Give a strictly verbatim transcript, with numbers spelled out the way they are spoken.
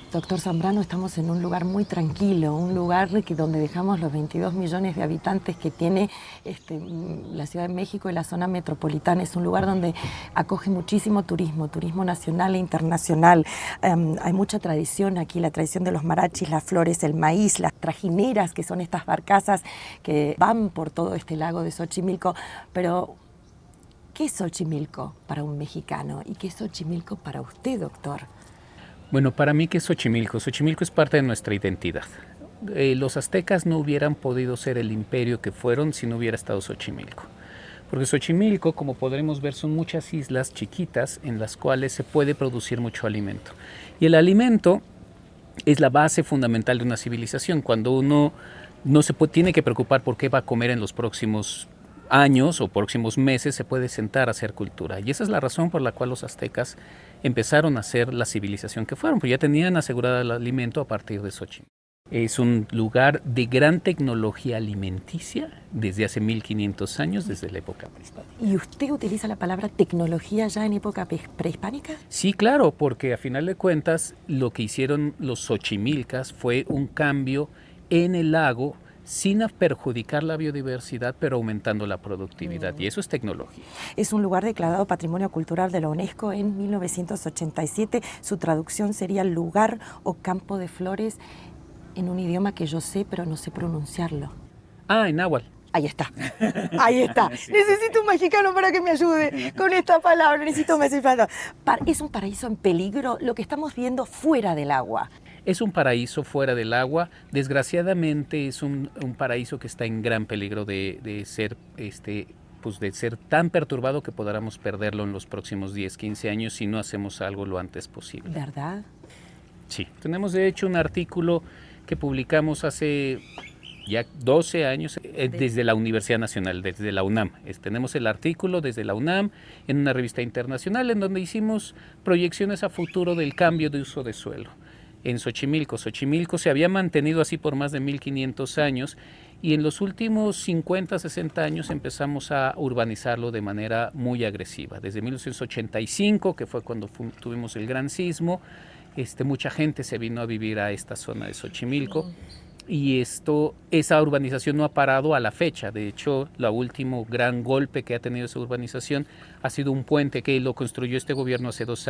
Doctor Zambrano, estamos en un lugar muy tranquilo, un lugar que donde dejamos los veintidós millones de habitantes que tiene este, la Ciudad de México y la zona metropolitana. Es un lugar donde acoge muchísimo turismo, turismo nacional e internacional. Um, hay mucha tradición aquí, la tradición de los marachis, las flores, el maíz, las trajineras, que son estas barcazas que van por todo este lago de Xochimilco. Pero, ¿qué es Xochimilco para un mexicano? ¿Y qué es Xochimilco para usted, doctor? Bueno, para mí, ¿qué es Xochimilco? Xochimilco es parte de nuestra identidad. Eh, los aztecas no hubieran podido ser el imperio que fueron si no hubiera estado Xochimilco. Porque Xochimilco, como podremos ver, son muchas islas chiquitas en las cuales se puede producir mucho alimento. Y el alimento es la base fundamental de una civilización. Cuando uno no se puede, tiene que preocupar por qué va a comer en los próximos años o próximos meses, se puede sentar a hacer cultura. Y esa es la razón por la cual los aztecas empezaron a ser la civilización que fueron, porque ya tenían asegurado el alimento a partir de Xochimilco. Es un lugar de gran tecnología alimenticia desde hace mil quinientos años, desde la época prehispánica. ¿Y usted utiliza la palabra tecnología ya en época prehispánica? Sí, claro, porque a final de cuentas lo que hicieron los xochimilcas fue un cambio en el lago sin perjudicar la biodiversidad, pero aumentando la productividad, mm. y eso es tecnología. Es un lugar declarado Patrimonio Cultural de la UNESCO en mil novecientos ochenta y siete. Su traducción sería lugar o campo de flores en un idioma que yo sé, pero no sé pronunciarlo. Ah, en náhuatl. Ahí está, ahí está. Sí. Necesito un mexicano para que me ayude con esta palabra, necesito un mexicano. Es un paraíso en peligro, lo que estamos viendo fuera del agua. Es un paraíso fuera del agua. Desgraciadamente es un, un paraíso que está en gran peligro de, de ser este, pues de ser tan perturbado que podamos perderlo en los próximos diez, quince años si no hacemos algo lo antes posible. ¿Verdad? Sí, tenemos de hecho un artículo que publicamos hace ya doce años eh, desde la Universidad Nacional, desde la UNAM. Es, tenemos el artículo desde la UNAM en una revista internacional en donde hicimos proyecciones a futuro del cambio de uso de suelo en Xochimilco. Xochimilco se había mantenido así por más de mil quinientos años y en los últimos cincuenta, sesenta años empezamos a urbanizarlo de manera muy agresiva. Desde mil novecientos ochenta y cinco, que fue cuando fu tuvimos el gran sismo, este, mucha gente se vino a vivir a esta zona de Xochimilco y esto, esa urbanización no ha parado a la fecha. De hecho, el último gran golpe que ha tenido esa urbanización ha sido un puente que lo construyó este gobierno hace dos años.